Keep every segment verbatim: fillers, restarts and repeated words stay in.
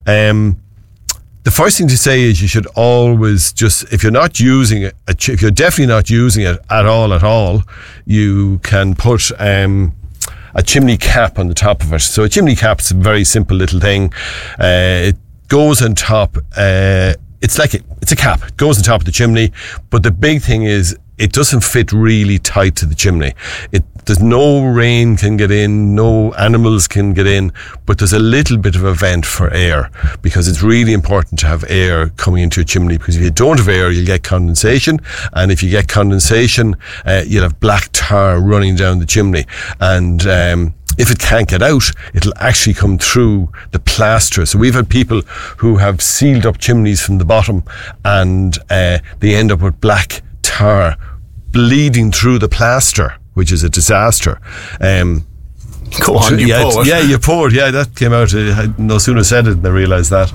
Um, the first thing to say is you should always just, if you're not using it, if you're definitely not using it at all, at all, you can put um, a chimney cap on the top of it. So a chimney cap is a very simple little thing. Uh, it goes on top. Uh, it's like a, it's a cap. It goes on top of the chimney. But the big thing is it doesn't fit really tight to the chimney. It there's no rain can get in, no animals can get in, but there's a little bit of a vent for air, because it's really important to have air coming into a chimney, because if you don't have air, you'll get condensation, and if you get condensation, uh, you'll have black tar running down the chimney, and um, if it can't get out, it'll actually come through the plaster. So we've had people who have sealed up chimneys from the bottom, and uh, they end up with black tar bleeding through the plaster, which is a disaster. Um, Go on, you yeah, poured. Yeah, you poured. Yeah, that came out. I no sooner said it than I realised that.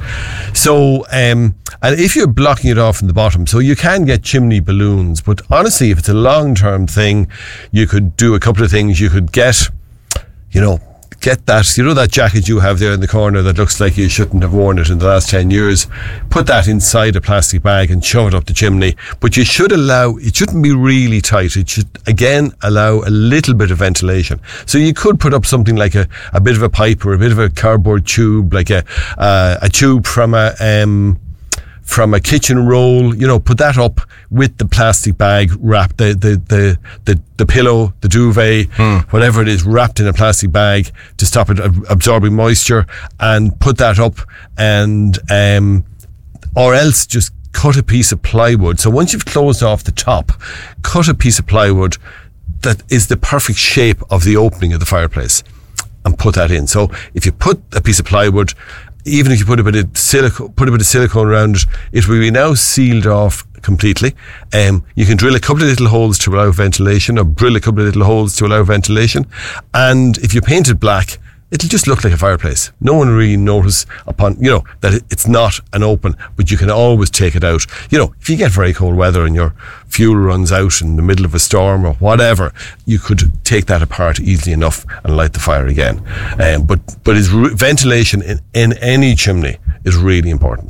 So, um, and if you're blocking it off from the bottom, so you can get chimney balloons, but honestly, if it's a long-term thing, you could do a couple of things. You could get, you know, get that, you know, that jacket you have there in the corner that looks like you shouldn't have worn it in the last ten years. Put that inside a plastic bag and shove it up the chimney. But you should allow, it shouldn't be really tight. It should, again, allow a little bit of ventilation. So you could put up something like a, a bit of a pipe or a bit of a cardboard tube, like a, uh, a tube from a, um, from a kitchen roll, you know, put that up with the plastic bag wrapped, the the the the, the pillow, the duvet, mm. whatever it is, wrapped in a plastic bag to stop it absorbing moisture, and put that up, and um, or else just cut a piece of plywood. So once you've closed off the top, cut a piece of plywood that is the perfect shape of the opening of the fireplace, and put that in. So if you put a piece of plywood, even if you put a bit of silicone, put a bit of silicone around it, it will be now sealed off completely. Um, you can drill a couple of little holes to allow ventilation, or drill a couple of little holes to allow ventilation. And if you paint it black, it'll just look like a fireplace. No one really notice upon, you know, that it, it's not an open, but you can always take it out. You know, if you get very cold weather and your fuel runs out in the middle of a storm or whatever, you could take that apart easily enough and light the fire again. Um, but but it's re- ventilation in, in any chimney is really important.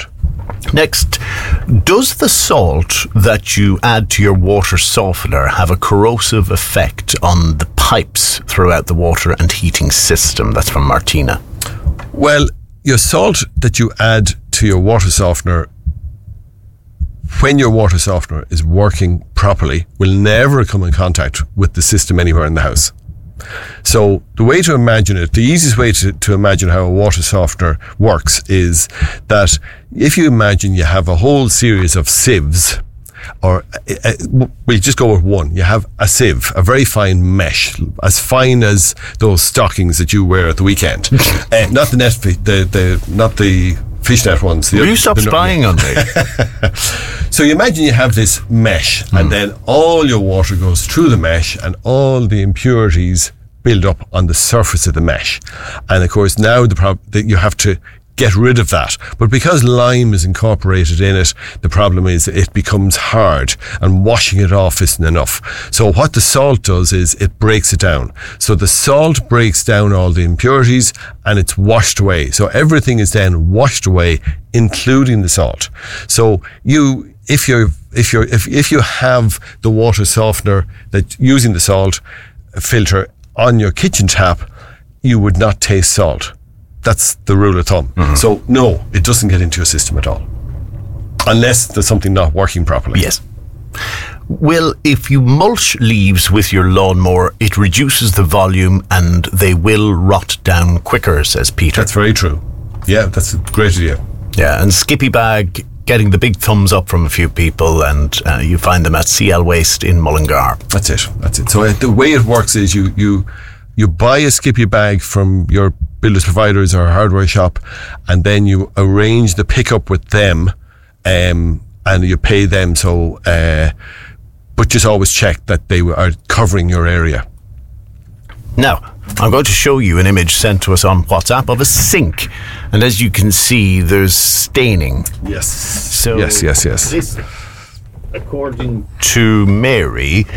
Next, does the salt that you add to your water softener have a corrosive effect on the pipes throughout the water and heating system? That's from Martina. Well, your salt that you add to your water softener, when your water softener is working properly, will never come in contact with the system anywhere in the house. So the way to imagine it, the easiest way to, to imagine how a water softener works is that if you imagine you have a whole series of sieves, or uh, we'll just go with one. You have a sieve, a very fine mesh, as fine as those stockings that you wear at the weekend. uh, not the net, the the not the fishnet ones. Will you stop spying on me? So you imagine you have this mesh, mm. and then all your water goes through the mesh, and all the impurities build up on the surface of the mesh. And of course, now the problem that you have to get rid of that. But because lime is incorporated in it, the problem is it becomes hard, and washing it off isn't enough. So what the salt does is it breaks it down. So the salt breaks down all the impurities, and it's washed away. So everything is then washed away, including the salt. So you, if you're, if you're, if, if you have the water softener that using the salt filter on your kitchen tap, you would not taste salt. That's the rule of thumb. Mm-hmm. So no, it doesn't get into your system at all, unless there's something not working properly. Yes. Well, if you mulch leaves with your lawnmower, it reduces the volume and they will rot down quicker, says Peter. That's very true. Yeah, that's a great idea. Yeah, and Skippy Bag getting the big thumbs up from a few people, and uh, you find them at C L Waste in Mullingar. That's it. That's it. So uh, the way it works is you you you buy a Skippy Bag from your builders providers or hardware shop, and then you arrange the pickup with them, um, and you pay them. So, uh, but just always check that they are covering your area. Now, I'm going to show you an image sent to us on WhatsApp of a sink, and as you can see, there's staining. Yes. So yes, yes, yes. This, according to Mary,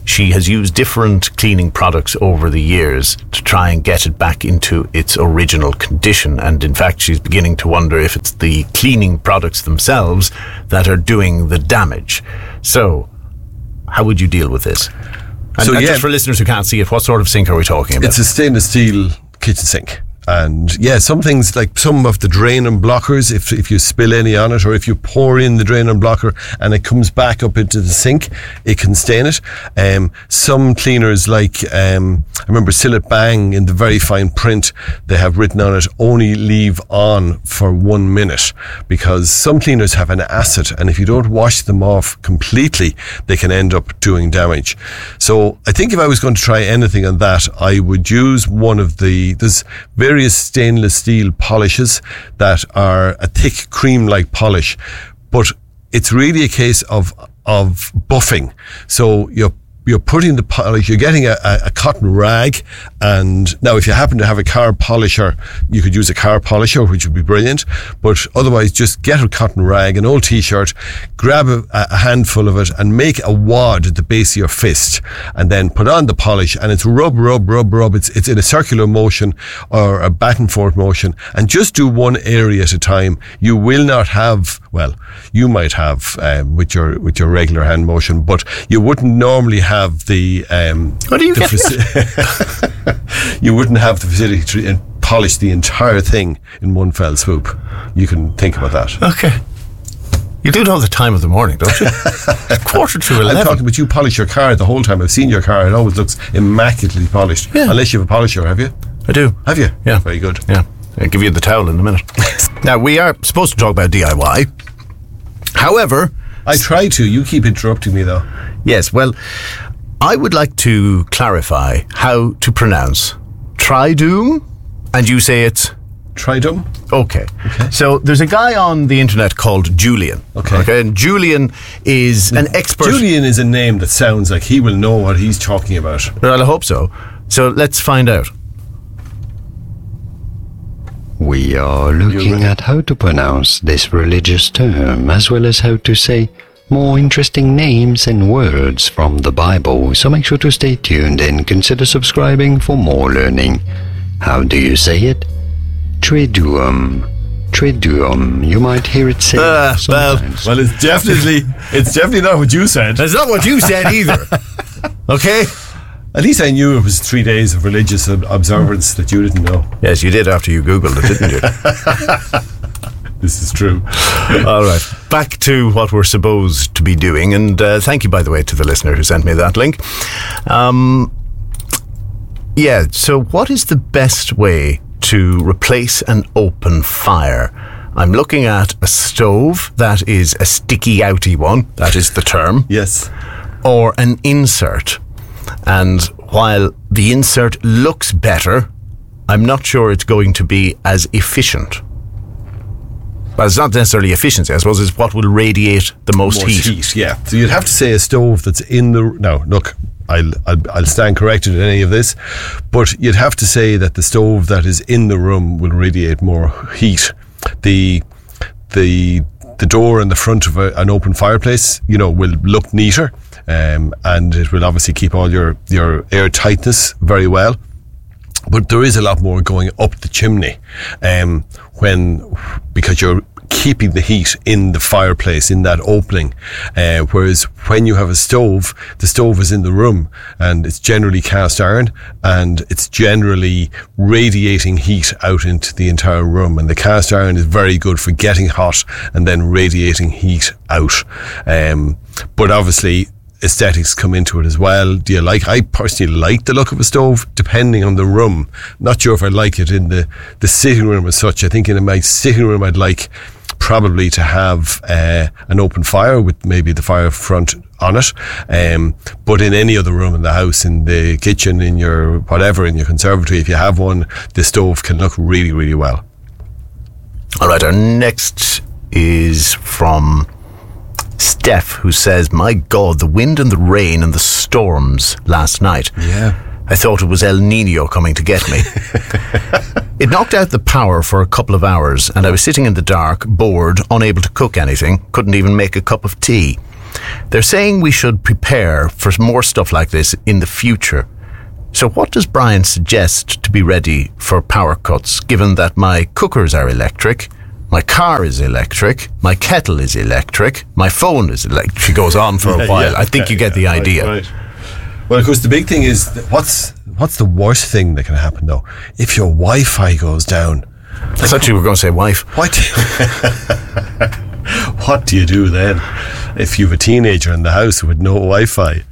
she has used different cleaning products over the years to try and get it back into its original condition. And in fact, she's beginning to wonder if it's the cleaning products themselves that are doing the damage. So, how would you deal with this? And, so, and yeah, just for listeners who can't see it, what sort of sink are we talking about? It's a stainless steel kitchen sink. And yeah, some things like some of the drain and blockers, if if you spill any on it, or if you pour in the drain and blocker and it comes back up into the sink, it can stain it. Um, some cleaners, like um, I remember Sillet Bang, in the very fine print, they have written on it, only leave on for one minute, because some cleaners have an acid, and if you don't wash them off completely, they can end up doing damage. So I think if I was going to try anything on that, I would use one of the, there's various stainless steel polishes that are a thick cream-like polish, but it's really a case of of buffing. So you're you're putting the polish, you're getting a, a, a cotton rag, and now if you happen to have a car polisher, you could use a car polisher, which would be brilliant, but otherwise just get a cotton rag, an old t-shirt, grab a, a handful of it and make a wad at the base of your fist, and then put on the polish, and it's rub, rub, rub, rub, it's, it's in a circular motion or a back and forth motion, and just do one area at a time. You will not have, well, you might have um, with your with your regular hand motion, but you wouldn't normally have have the um what do you the get faci- you wouldn't have the facility to uh, polish the entire thing in one fell swoop. You can think about that. Okay. You do know the time of the morning, don't you? Quarter to eleven. I'm talking about you polish your car the whole time. I've seen your car. It always looks immaculately polished. Yeah. Unless you have a polisher, have you? I do. Have you? Yeah. Very good. Yeah. I'll give you the towel in a minute. Now, we are supposed to talk about D I Y. However, I try to. You keep interrupting me, though. Yes, well, I would like to clarify how to pronounce Tridoom, and you say it's Tridoom. Okay. okay. So there's a guy on the internet called Julian. Okay. Okay. And Julian is an expert. Julian is a name that sounds like he will know what he's talking about. Well, I hope so. So let's find out. We are looking at how to pronounce this religious term, as well as how to say more interesting names and words from the Bible, so make sure to stay tuned and consider subscribing for more learning. How do you say it? Triduum. Triduum. You might hear it said uh, sometimes. Well, well, it's definitely it's definitely not what you said. That's not what you said either. Okay? At least I knew it was three days of religious ob- observance that you didn't know. Yes, you did after you Googled it, didn't you? This is true. All right. Back to what we're supposed to be doing. And uh, thank you, by the way, to the listener who sent me that link. Um, yeah, so what is the best way to replace an open fire? I'm looking at a stove that is a sticky outy one. That is the term. Yes. Or an insert. And while the insert looks better, I'm not sure it's going to be as efficient. Well, it's not necessarily efficiency, I suppose. It's what will radiate the most, most heat. heat. Yeah. So you'd have to say a stove that's in the... Now, look, I'll, I'll, I'll stand corrected in any of this, but you'd have to say that the stove that is in the room will radiate more heat. The... the The door in the front of a, an open fireplace, you know, will look neater, um, and it will obviously keep all your, your air tightness very well. But there is a lot more going up the chimney, um, when, because you're keeping the heat in the fireplace, in that opening. Uh, whereas when you have a stove, the stove is in the room and it's generally cast iron and it's generally radiating heat out into the entire room. And the cast iron is very good for getting hot and then radiating heat out. Um, but obviously, aesthetics come into it as well. Do you like, I personally like the look of a stove depending on the room. Not sure if I like it in the, the sitting room as such. I think in my sitting room I'd like probably to have uh, an open fire with maybe the fire front on it. Um, but in any other room in the house, in the kitchen, in your whatever, in your conservatory, if you have one, the stove can look really, really well. All right, our next is from Steph, who says, my God, the wind and the rain and the storms last night. Yeah. I thought it was El Nino coming to get me. It knocked out the power for a couple of hours, and I was sitting in the dark, bored, unable to cook anything, couldn't even make a cup of tea. They're saying we should prepare for more stuff like this in the future. So what does Brian suggest to be ready for power cuts, given that my cookers are electric, my car is electric, my kettle is electric, my phone is electric? She goes on for a while. Yeah, I think okay, you get the yeah, idea. Right, right. Well, of course, the big thing is, what's what's the worst thing that can happen, though? If your Wi-Fi goes down. I thought you were going to say wife. What do you, what do you do then if you have a teenager in the house with no Wi-Fi?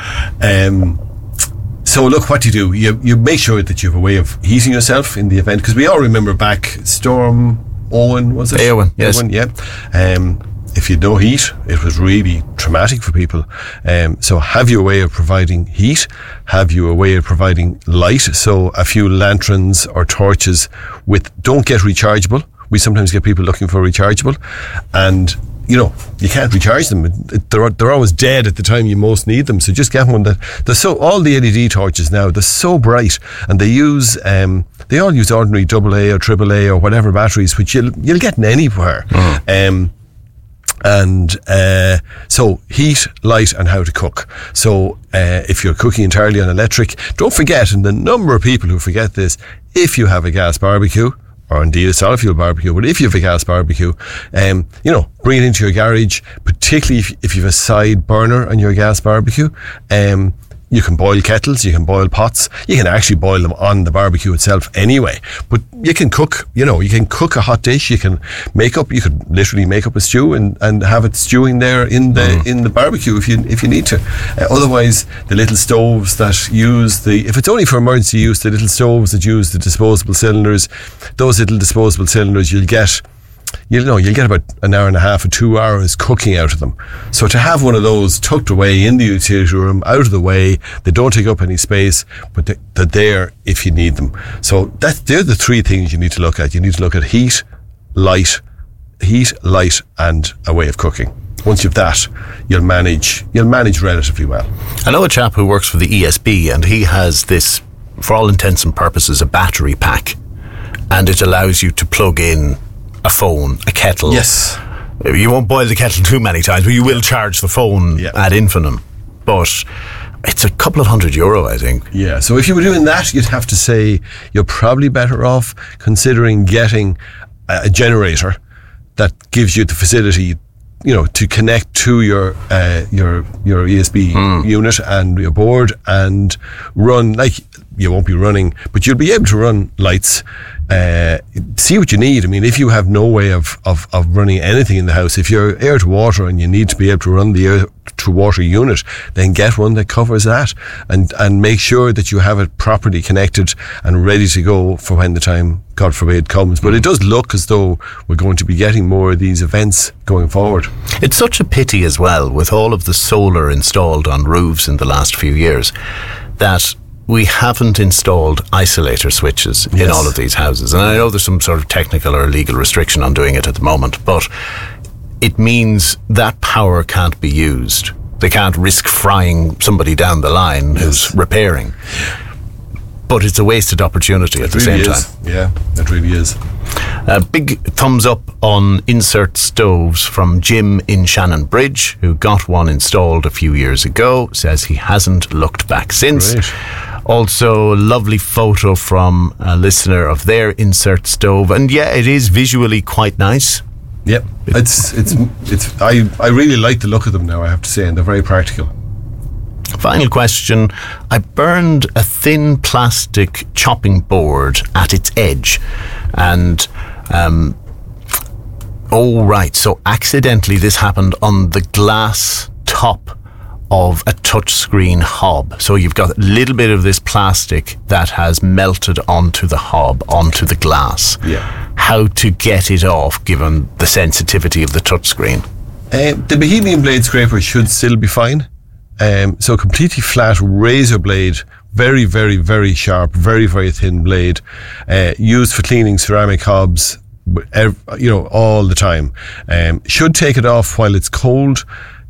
Um, so look, what do you do? You you make sure that you have a way of heating yourself in the event, because we all remember back Storm Owen, was it? Eowyn, yes. Eowyn, yeah. Um, if you had no heat, it was really traumatic for people. Um, so have you a way of providing heat? Have you a way of providing light? So a few lanterns or torches with, don't get rechargeable. We sometimes get people looking for rechargeable, and you know, you can't recharge them. It, it, they're, they're always dead at the time you most need them. So just get one that, they're so, all the L E D torches now, they're so bright, and they use, um, they all use ordinary double A or triple A or whatever batteries, which you'll, you'll get in anywhere. Mm. Um, And uh, so heat, light, and how to cook. So uh, if you're cooking entirely on electric, don't forget, and the number of people who forget this, if you have a gas barbecue, or indeed a solid fuel barbecue, but if you have a gas barbecue, um, you know, bring it into your garage, particularly if, if you have a side burner on your gas barbecue. Um, You can boil kettles, you can boil pots, you can actually boil them on the barbecue itself anyway. But you can cook, you know, you can cook a hot dish, you can make up, you could literally make up a stew and, and have it stewing there in the mm. in the barbecue if you if you need to. Uh, otherwise, the little stoves that use the, if it's only for emergency use, the little stoves that use the disposable cylinders, those little disposable cylinders, you'll get, you know, you'll get about an hour and a half or two hours cooking out of them. So to have one of those tucked away in the utility room, out of the way, they don't take up any space, but they, they're there if you need them. So that, they're the three things you need to look at. You need to look at heat, light, heat, light, and a way of cooking. Once you've that, you'll manage, you'll manage relatively well. I know a chap who works for the E S B, and he has this, for all intents and purposes, a battery pack, and it allows you to plug in a phone, a kettle. Yes. You won't boil the kettle too many times, but you will charge the phone yeah. ad infinitum. But it's a couple of hundred euro, I think. Yeah, so if you were doing that, you'd have to say you're probably better off considering getting a generator that gives you the facility, you know, to connect to your uh, your your E S B mm. unit and your board and run, like, you won't be running, but you'll be able to run lights. Uh, see what you need. I mean, if you have no way of, of, of running anything in the house, if you're air to water and you need to be able to run the air to water unit, then get one that covers that, and, and make sure that you have it properly connected and ready to go for when the time, God forbid, comes. But it does look as though we're going to be getting more of these events going forward. It's such a pity as well, with all of the solar installed on roofs in the last few years, that we haven't installed isolator switches yes. in all of these houses. And I know there's some sort of technical or legal restriction on doing it at the moment, but it means that power can't be used. They can't risk frying somebody down the line yes. who's repairing. But it's a wasted opportunity at it the really same is. time. Yeah, it really is. A big thumbs up on insert stoves from Jim in Shannon Bridge, who got one installed a few years ago, says he hasn't looked back since. Great. Also, lovely photo from a listener of their insert stove, and yeah, it is visually quite nice. Yep, it's it's it's. I I really like the look of them now, I have to say, and they're very practical. Final question. I burned a thin plastic chopping board at its edge, and um, oh right, so accidentally this happened on the glass top of a touchscreen hob. So you've got a little bit of this plastic that has melted onto the hob, onto the glass. Yeah. How to get it off, given the sensitivity of the touchscreen? Uh, the Bohemian blade scraper should still be fine. Um, so completely flat razor blade, very, very, very sharp, very, very thin blade, uh, used for cleaning ceramic hobs, you know, all the time. Um, should take it off while it's cold.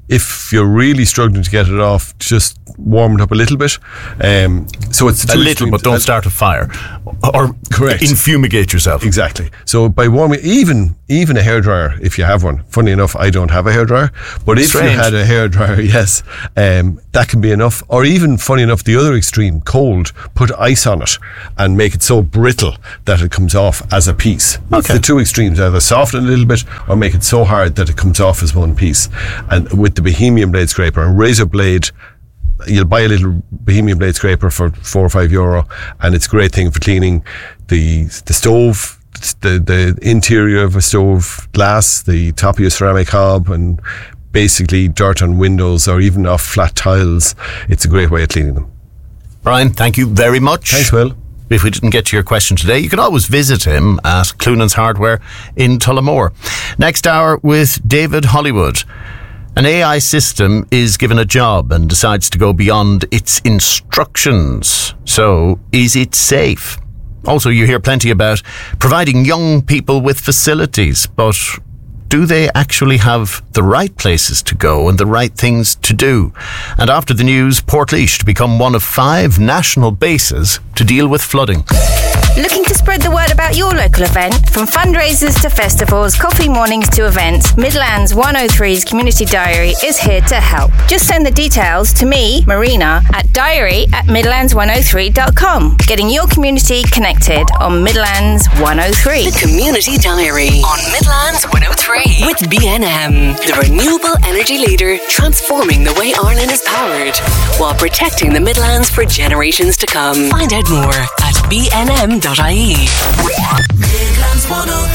if you're really struggling to get it off, just warm it up a little bit. Um, so it's a little, but don't start a fire, or correct. Infumigate yourself. Exactly. So by warming, even even a hairdryer, if you have one. Funny enough, I don't have a hairdryer, but if Strange. you had a hairdryer, yes, um, that can be enough. Or even, funny enough, the other extreme, cold. Put ice on it and make it so brittle that it comes off as a piece. That's Okay. the two extremes: either soften it a little bit or make it so hard that it comes off as one piece. And with the Bohemian blade scraper, and razor blade, you'll buy a little Bohemian blade scraper for four or five euro, and it's a great thing for cleaning the the stove, the the interior of a stove, glass, the top of your ceramic hob, and basically dirt on windows or even off flat tiles. It's a great way of cleaning them. Brian, thank you very much. Thanks, Will. If we didn't get to your question today, you can always visit him at Cloonan's Hardware in Tullamore. Next hour with David Hollywood. An A I system is given a job and decides to go beyond its instructions. So, is it safe? Also, you hear plenty about providing young people with facilities, but do they actually have the right places to go and the right things to do? And after the news, Portlaoise to become one of five national bases to deal with flooding. Looking to spread the word about your local event? From fundraisers to festivals, coffee mornings to events, Midlands one oh three's Community Diary is here to help. Just send the details to me, Marina, at diary at midlands one oh three dot com. Getting your community connected on Midlands one oh three. The Community Diary on Midlands one oh three with B N M, the renewable energy leader transforming the way Ireland is powered while protecting the Midlands for generations to come. Find out more at b n m dot i e. Midlands one oh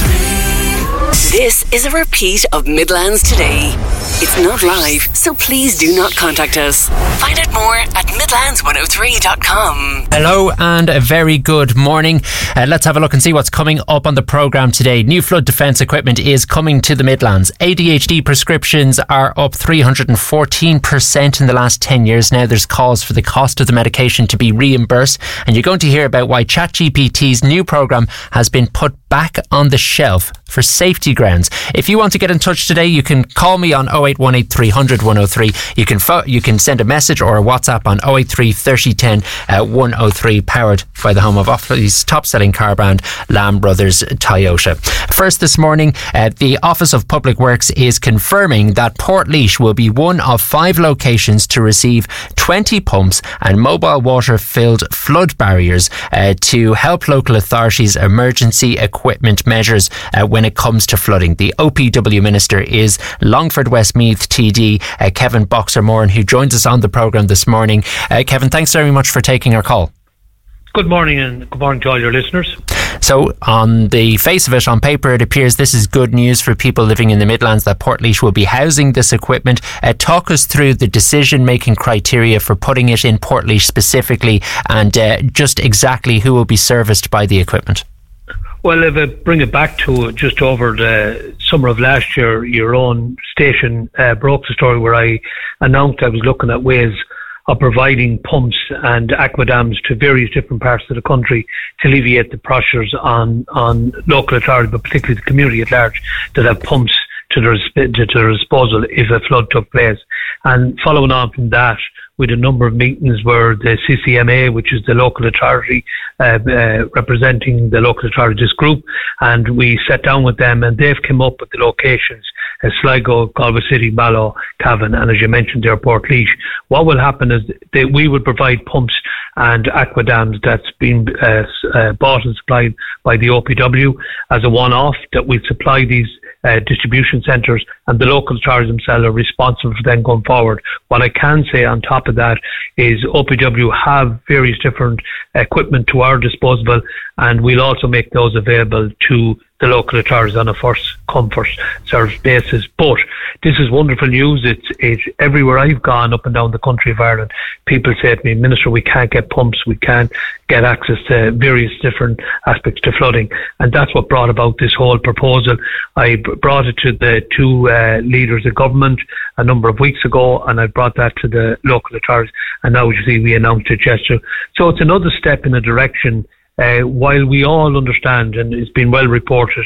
three. This is a repeat of Midlands Today. It's not live, so please do not contact us. Find out more at midlands one oh three dot com. Hello and a very good morning. Uh, let's have a look and see what's coming up on the programme today. New flood defence equipment is coming to the Midlands. A D H D prescriptions are up three hundred fourteen percent in the last ten years. Now there's calls for the cost of the medication to be reimbursed, and you're going to hear about why ChatGPT's new programme has been put back on the shelf for safety grounds. If you want to get in touch today, you can call me on oh eight one eight, three hundred, one oh three. You can fo- you can send a message or a WhatsApp on oh eight three, thirty, ten, uh, one oh three, powered by the home of Offaly's top-selling car brand, Lamb Brothers Toyota. First this morning, uh, the Office of Public Works is confirming that Portlaoise will be one of five locations to receive twenty pumps and mobile water-filled flood barriers uh, to help local authorities' emergency equipment measures uh, when it comes to flooding. The O P W Minister is Longford Westmeath T D, uh, Kevin Boxer-Moran, who joins us on the programme this morning. Uh, Kevin, thanks very much for taking our call. Good morning, and good morning to all your listeners. So, on the face of it, on paper, it appears this is good news for people living in the Midlands, that Portlaoise will be housing this equipment. Uh, talk us through the decision-making criteria for putting it in Portlaoise specifically, and uh, just exactly who will be serviced by the equipment. Well, if I bring it back to just over the summer of last year, your own station uh, broke the story where I announced I was looking at ways of providing pumps and aquadams to various different parts of the country to alleviate the pressures on, on local authorities, but particularly the community at large, that have pumps to their, to their disposal if a flood took place. And following on from that, with a number of meetings where the C C M A, which is the local authority uh, uh, representing the local authority, this group, and we sat down with them, and they've come up with the locations: uh, Sligo, Galway City, Mallow, Cavan, and as you mentioned there, Portlaoise. What will happen is that we will provide pumps and aquadams that's been uh, uh, bought and supplied by the O P W as a one-off, that we supply these Uh, distribution centres, and the local authorities themselves are responsible for them going forward. What I can say on top of that is O P W have various different equipment to our disposal, and we'll also make those available to the local authorities on a first come first served basis. But this is wonderful news. It's, it's everywhere I've gone up and down the country of Ireland, people say to me, Minister, we can't get pumps, we can't get access to various different aspects to flooding, and that's what brought about this whole proposal. I b- brought it to the two uh, leaders of government a number of weeks ago, and I brought that to the local authorities, and now you see we announced it yesterday. So it's another step in a direction. Uh, while we all understand, and it's been well reported,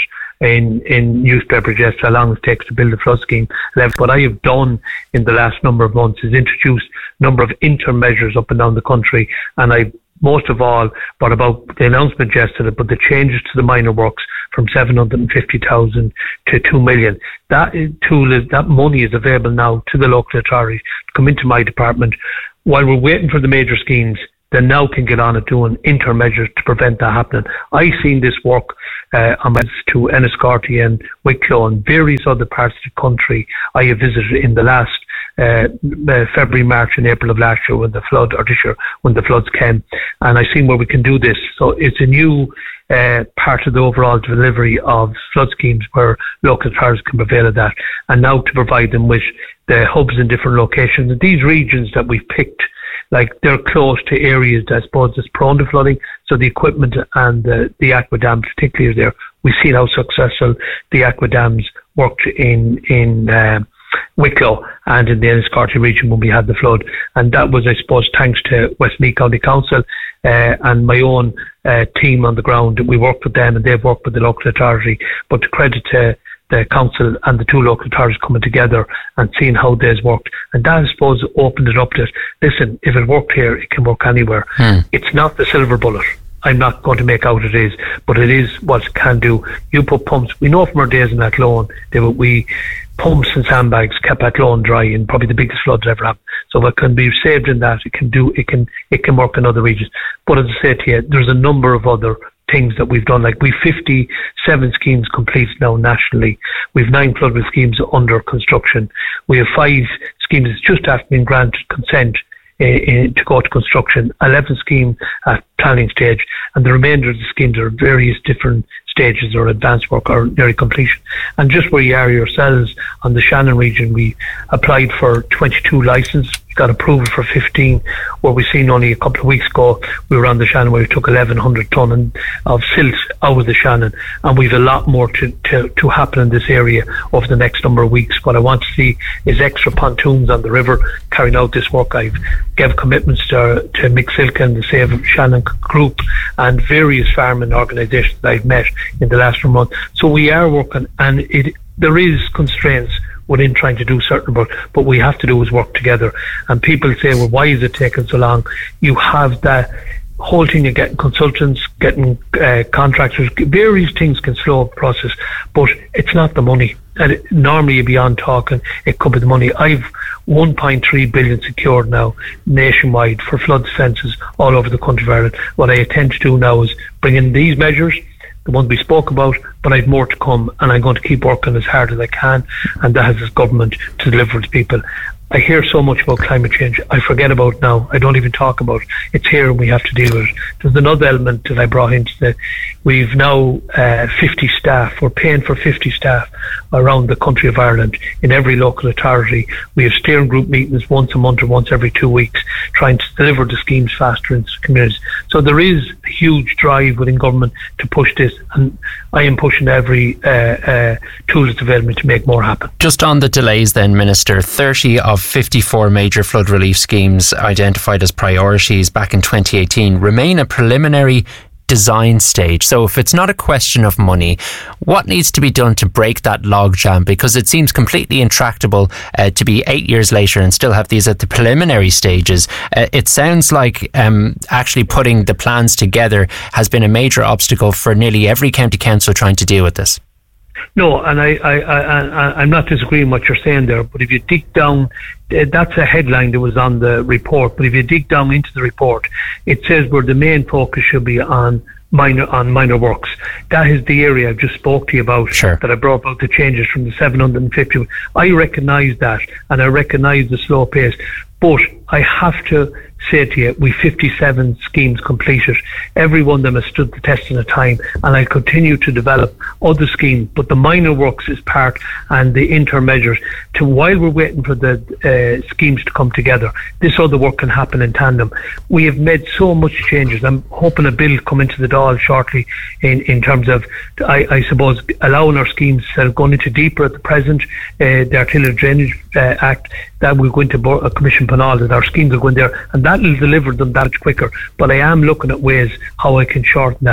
in, in newspapers yesterday how long it takes to build a flood scheme. What I have done in the last number of months is introduce a number of intermeasures up and down the country, and I most of all brought about the announcement yesterday, but the changes to the minor works from seven hundred fifty thousand to two million. That tool is, that money is available now to the local authorities to come into my department. While we're waiting for the major schemes, they now can get on it doing intermeasures to prevent that happening. I've seen this work uh, on my to Enniscorthy and Wicklow and various other parts of the country I have visited in the last uh, uh, February, March and April of last year when the flood, or this year when the floods came. And I've seen where we can do this. So it's a new uh, part of the overall delivery of flood schemes where local authorities can prevail at that. And now to provide them with the hubs in different locations. And these regions that we've picked, like they're close to areas that I suppose is prone to flooding, so the equipment and the, the aqua dams particularly is there. We've seen how successful the aqua dams worked in in uh, Wicklow and in the Enniscorthy region when we had the flood, and that was, I suppose, thanks to Westmeath County Council uh, and my own uh, team on the ground. We worked with them and they've worked with the local authority, but to credit to the council and the two local authorities coming together and seeing how theirs worked. And that, I suppose, opened it up to, listen, if it worked here, it can work anywhere. Hmm. It's not the silver bullet. I'm not going to make out it is, but it is what it can do. You put pumps, we know from our days in Athlone, they were, we pumps and sandbags kept Athlone dry in probably the biggest floods ever happened. So it can be saved in that, it can do, it can, it can work in other regions. But as I say to you, there's a number of other things that we've done. Like we've fifty-seven schemes completed now nationally. We've nine floodway schemes under construction. We have five schemes that's just after being granted consent uh, uh, to go to construction. eleven schemes at planning stage, and the remainder of the schemes are various different stages or advanced work or nearly completion. And just where you are yourselves on the Shannon region, we applied for twenty-two licenses. Got approval for fifteen, where we seen only a couple of weeks ago we were on the Shannon where we took eleven hundred tonne of silt out of the Shannon, and we've a lot more to, to, to happen in this area over the next number of weeks. What I want to see is extra pontoons on the river carrying out this work. I've given commitments to, to Mick Silken and the Save Shannon group and various farming organisations that I've met in the last month. So we are working, and it there is constraints within trying to do certain work, but we have to do is work together. And people say, well, why is it taking so long? You have that whole thing of getting consultants, getting uh, contractors, various things can slow up the process, but it's not the money. And it, normally you'd be on talking, it could be the money. I've one point three billion secured now nationwide for flood defences all over the country of Ireland. What I intend to do now is bring in these measures, the ones we spoke about, but I've more to come, and I'm going to keep working as hard as I can, and that has this government to deliver to people. I hear so much about climate change, I forget about it now. I don't even talk about it. It's here and we have to deal with it. There's another element that I brought into the, we've now uh, fifty staff, we're paying for fifty staff around the country of Ireland in every local authority. We have steering group meetings once a month or once every two weeks trying to deliver the schemes faster in communities. So there is a huge drive within government to push this, and I am pushing every uh, uh, tool that's available to make more happen. Just on the delays then, Minister, thirty of fifty-four major flood relief schemes identified as priorities back in twenty eighteen remain a preliminary design stage. So if it's not a question of money, what needs to be done to break that logjam? Because it seems completely intractable uh, to be eight years later and still have these at the preliminary stages. Uh, it sounds like um, actually putting the plans together has been a major obstacle for nearly every county council trying to deal with this. No, and I, I, I, I'm not disagreeing what you're saying there, but if you dig down, that's a headline that was on the report, but if you dig down into the report, it says where the main focus should be on minor on minor works. That is the area I've just spoke to you about, sure. that I brought about the changes from the seven hundred fifty. I recognise that, and I recognise the slow pace, but I have to say to you, we fifty-seven schemes completed. Every one of them has stood the test of time, and I continue to develop other schemes. But the minor works is part, and the intermeasures. To while we're waiting for the uh, schemes to come together, this other work can happen in tandem. We have made so much changes. I'm hoping a bill come into the Dáil shortly in, in terms of, I, I suppose, allowing our schemes that have gone into deeper at the present, uh, the Artillery Drainage uh, Act, that will go into a Commission Penal, that our schemes will go in there, and that will deliver them that much quicker. But I am looking at ways how I can shorten that.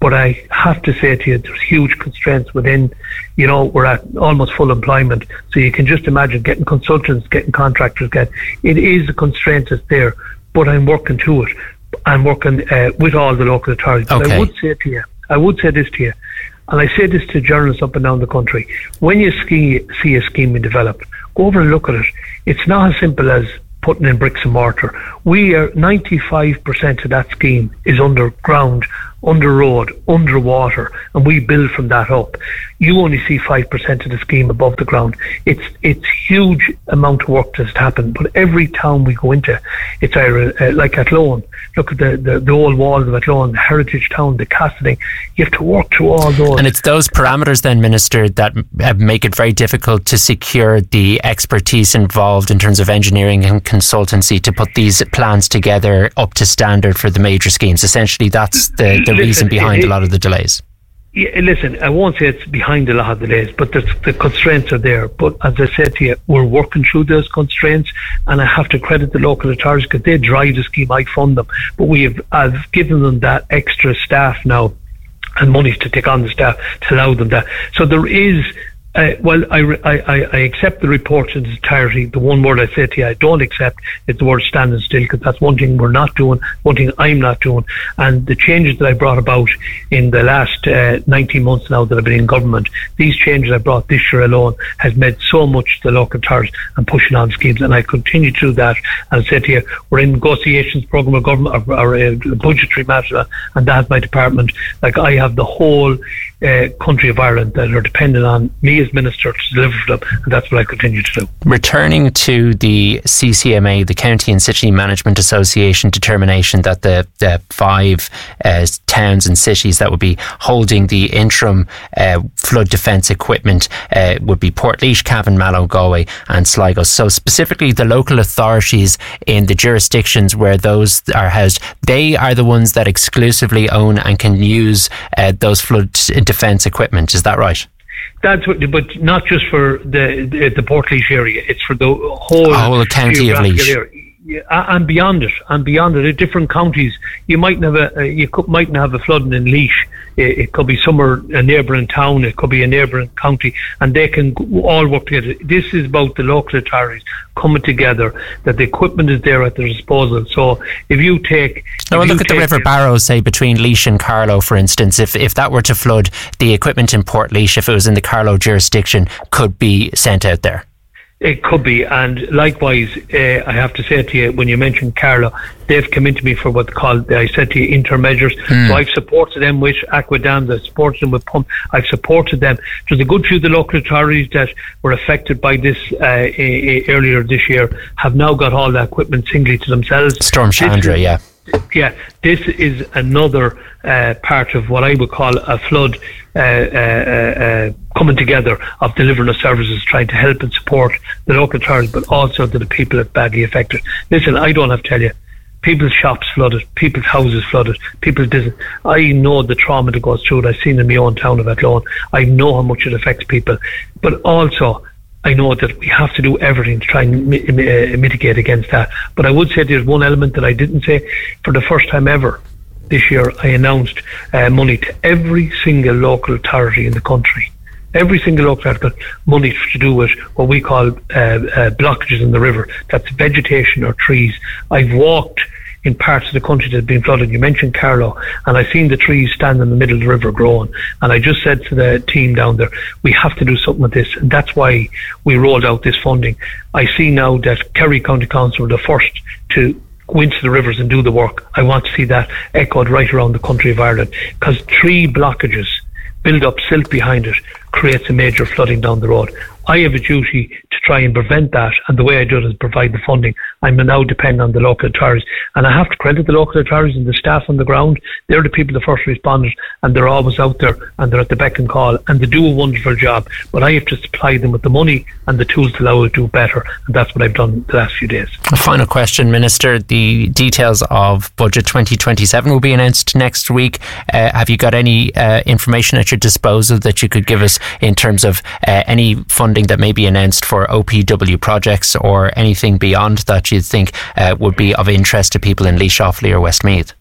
But I have to say to you, there's huge constraints within, you know, we're at almost full employment. So you can just imagine getting consultants, getting contractors, get it is a constraint that's there, but I'm working to it. I'm working uh, with all the local authorities. But okay. I would say to you, I would say this to you, and I say this to journalists up and down the country, when you ski, see a scheme being developed, go over and look at it. It's not as simple as putting in bricks and mortar. We are ninety-five percent of that scheme is underground, under road, underwater, and we build from that up. You only see five percent of the scheme above the ground. It's it's huge amount of work that's happened, but every town we go into, it's either, uh, like Athlone. Look at the, the, the old walls of Athlone, the heritage town, the Castley. You have to work through all those. And it's those parameters then, Minister, that uh, make it very difficult to secure the expertise involved in terms of engineering and consultancy to put these plans together up to standard for the major schemes. Essentially, that's the, the Listen, reason behind it, a lot of the delays. Yeah, listen, I won't say it's behind a lot of delays, but the, the constraints are there. But as I said to you, we're working through those constraints, and I have to credit the local authorities because they drive the scheme. I fund them, but we have I've given them that extra staff now and money to take on the staff to allow them that. So there is. Uh, well, I, I, I accept the report in its entirety. The one word I say to you I don't accept is the word standing still, because that's one thing we're not doing, one thing I'm not doing. And the changes that I brought about in the last uh, nineteen months now that I've been in government, these changes I brought this year alone has meant so much to the local authorities and pushing on schemes. And I continue to do that. And I say to you, we're in negotiations program of government, or, or uh, budgetary matter, and that's my department. Like, I have the whole uh, country of Ireland that are dependent on me as Minister to deliver for them, and that's what I continue to do. Returning to the C C M A, the County and City Management Association determination that the, the five uh, towns and cities that would be holding the interim uh, flood defence equipment uh, would be Portlaoise, Cavan, Mallow, Galway and Sligo. So specifically the local authorities in the jurisdictions where those are housed, they are the ones that exclusively own and can use uh, those flood defence equipment. Is that right? That's what, but not just for the the, the Portlaoise area. It's for the whole, whole county of Laois. Yeah, and beyond it, and beyond it, in different counties, you might have a you could, mightn't have a flooding in Laois. It, it could be somewhere a neighbouring town. It could be a neighbouring county, and they can all work together. This is about the local authorities coming together. That the equipment is there at their disposal. So if you take, no, well, look at the River Barrow, say between Laois and Carlow, for instance. If if that were to flood, the equipment in Portlaoise, if it was in the Carlow jurisdiction, could be sent out there. It could be, and likewise, uh, I have to say to you, when you mentioned Carlow, they've come into me for what's called, I said to you, intermeasures. Mm. So I've supported them with aqua dams, I've supported them with pump, I've supported them. There's a good few of the local authorities that were affected by this uh, a, a, earlier this year have now got all that equipment singly to themselves. Storm Chandra, yeah. Yeah, this is another uh, part of what I would call a flood uh, uh, uh, coming together of delivering the services, trying to help and support the local authorities, but also to the people that are badly affected. Listen, I don't have to tell you, people's shops flooded, people's houses flooded, people's business. I know the trauma that goes through it. I've seen in my own town of Athlone. I know how much it affects people, but also I know that we have to do everything to try and mi- mi- mitigate against that. But I would say there's one element that I didn't say. For the first time ever this year, I announced uh, money to every single local authority in the country. Every single local authority got money to do with what we call uh, uh, blockages in the river. That's vegetation or trees. I've walked in parts of the country that have been flooded. You mentioned Carlow, and I've seen the trees stand in the middle of the river growing. And I just said to the team down there, we have to do something with this. And that's why we rolled out this funding. I see now that Kerry County Council were the first to go into the rivers and do the work. I want to see that echoed right around the country of Ireland, because tree blockages build up silt behind it, creates a major flooding down the road. I have a duty to try and prevent that, and the way I do it is provide the funding. I'm now dependent on the local authorities, and I have to credit the local authorities and the staff on the ground. They're the people, the first responders, and they're always out there, and they're at the beck and call, and they do a wonderful job, but I have to supply them with the money and the tools to allow it to do better, and that's what I've done the last few days. A final question, Minister. The details of Budget twenty twenty-seven will be announced next week. Uh, have you got any uh, information at your disposal that you could give us in terms of uh, any funding that may be announced for O P W projects or anything beyond that you think uh, would be of interest to people in Laois, Offaly or Westmeath?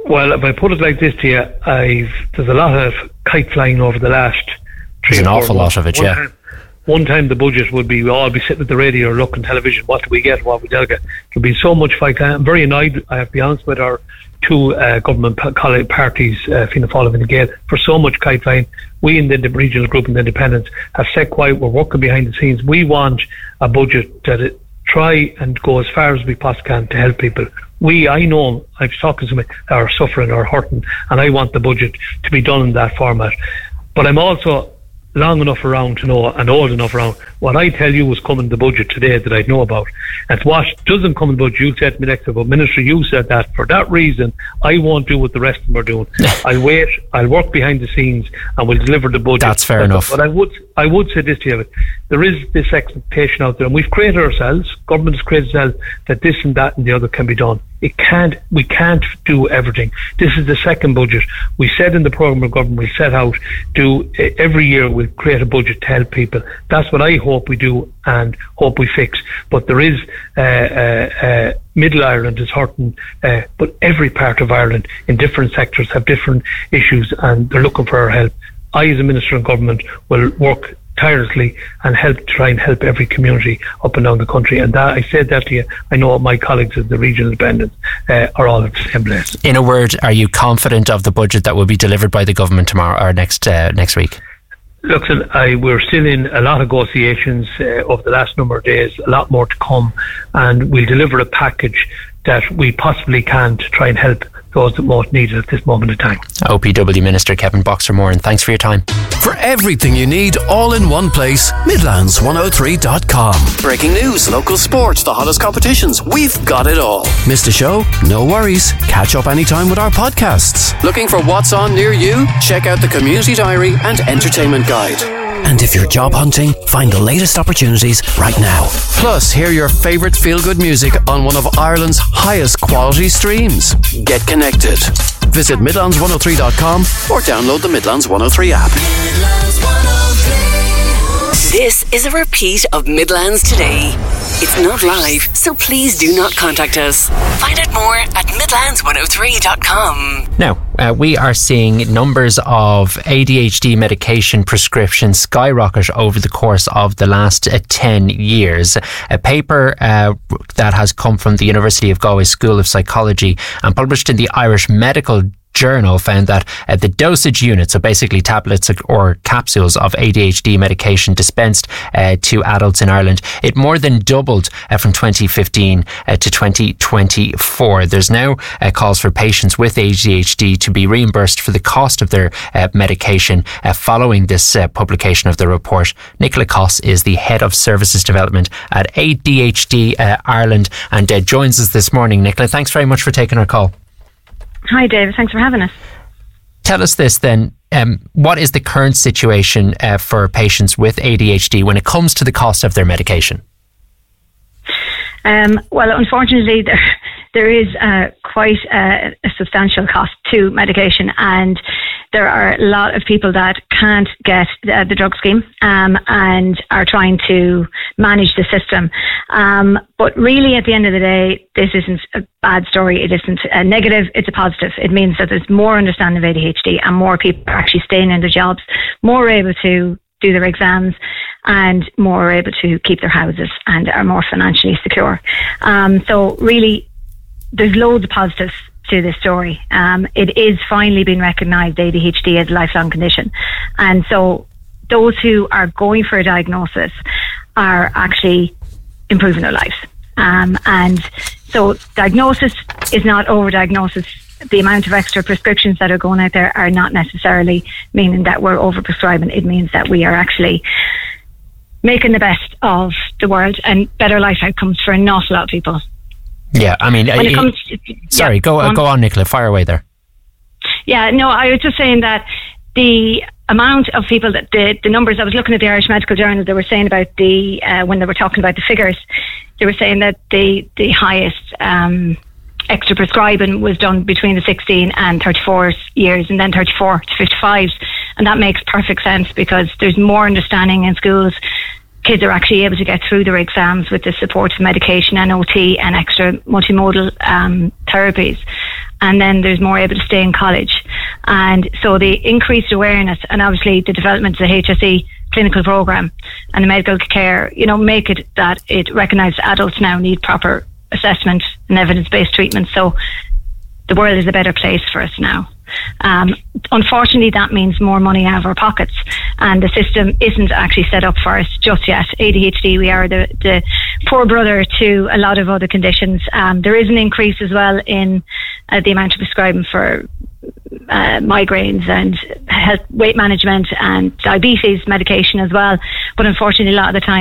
Well, if I put it like this to you, I've there's a lot of kite flying over the last three There's an or four awful months. lot of it, one yeah. Time, one time the budget would be, we'll all be sitting at the radio or looking television, what do we get, what we don't get. There'll be so much fight. I'm very annoyed, I have to be honest, with our two uh, government pa- parties, uh, Fianna Fáil and Fine Gael, for so much kite flying. We in the regional group and the independents have set quiet, we're working behind the scenes. We want a budget that it try and go as far as we possibly can to help people. We, I know, I've talked to some that are suffering or hurting, and I want the budget to be done in that format. But I'm also long enough around to know, and old enough around, what I tell you was coming in the budget today that I know about. And what doesn't come in the budget, you said to me next time, Minister, you said that. For that reason, I won't do what the rest of them are doing. I'll wait, I'll work behind the scenes, and we'll deliver the budget. That's fair but, enough. But I would I would say this to you, there is this expectation out there, and we've created ourselves, government has created ourselves, that this and that and the other can be done. It can't, we can't do everything. This is the second budget. We said in the programme of government, we set out, do every year we'll create a budget to help people. That's what I hope we do and hope we fix. But there is, uh, uh, uh, Middle Ireland is hurting, uh, but every part of Ireland in different sectors have different issues and they're looking for our help. I, as a Minister in Government, will work tirelessly and help try and help every community up and down the country. And that, I said that to you, I know my colleagues at the regional independents uh, are all at the same place. In a word, are you confident of the budget that will be delivered by the government tomorrow or next uh, next week? Look, I, we're still in a lot of negotiations uh, over the last number of days, a lot more to come, and we'll deliver a package that we possibly can to try and help those that most need it at this moment in time. O P W Minister Kevin Boxer-Moore, and thanks for your time. For everything you need all in one place, Midlands one oh three dot com. Breaking news, local sports, the hottest competitions, we've got it all. Missed a show? No worries. Catch up anytime with our podcasts. Looking for what's on near you? Check out the Community Diary and Entertainment Guide. And if you're job hunting, find the latest opportunities right now. Plus, hear your favourite feel-good music on one of Ireland's highest quality streams. Get connected. Visit Midlands one oh three dot com or download the Midlands one oh three app. This is a repeat of Midlands Today. It's not live, so please do not contact us. Find out more at midlands one oh three dot com. Now, uh, we are seeing numbers of A D H D medication prescriptions skyrocket over the course of the last uh, ten years. A paper uh, that has come from the University of Galway School of Psychology and published in the Irish Medical Journal found that uh, the dosage units, so basically tablets or capsules of A D H D medication dispensed uh, to adults in Ireland, it more than doubled uh, from twenty fifteen uh, to twenty twenty-four. There's now uh, calls for patients with A D H D to be reimbursed for the cost of their uh, medication uh, following this uh, publication of the report. Nicola Koss is the Head of Services Development at A D H D uh, Ireland and uh, joins us this morning. Nicola, thanks very much for taking our call. Hi, David. Thanks for having us. Tell us this then. Um, what is the current situation uh, for patients with A D H D when it comes to the cost of their medication? Um, well, unfortunately, there, there is uh, quite a, a substantial cost to medication, and there are a lot of people that can't get the, the drug scheme um, and are trying to manage the system. Um, but really, at the end of the day, this isn't a bad story. It isn't a negative. It's a positive. It means that there's more understanding of A D H D and more people are actually staying in their jobs, more able to do their exams, and more able to keep their houses and are more financially secure. Um, so really, there's loads of positives to this story. Um, it is finally being recognised, A D H D, as a lifelong condition. And so those who are going for a diagnosis are actually improving their lives. Um, and so diagnosis is not over-diagnosis. The amount of extra prescriptions that are going out there are not necessarily meaning that we're over-prescribing. It means that we are actually making the best of the world and better life outcomes for an awful lot of people. Yeah, I mean... When it I, comes to, sorry, yeah, go, on. go on, Nicola. Fire away there. Yeah, no, I was just saying that the amount of people that the, the numbers, I was looking at the Irish Medical Journal, they were saying about the, uh, when they were talking about the figures, they were saying that the, the highest um, extra prescribing was done between the sixteen and thirty-four years, and then thirty-four to fifty-five. And that makes perfect sense because there's more understanding in schools. Kids are actually able to get through their exams with the support of medication and O T and extra multimodal um, therapies. and then there's more able to stay in college. And so the increased awareness and obviously the development of the H S E clinical program and the medical care, you know, make it that it recognises adults now need proper assessment and evidence-based treatment. So the world is a better place for us now. Um, unfortunately, that means more money out of our pockets, and the system isn't actually set up for us just yet. A D H D, we are the, the poor brother to a lot of other conditions. Um, there is an increase as well in uh, the amount of prescribing for uh, migraines and health, weight management and diabetes medication as well. But unfortunately, a lot of the time,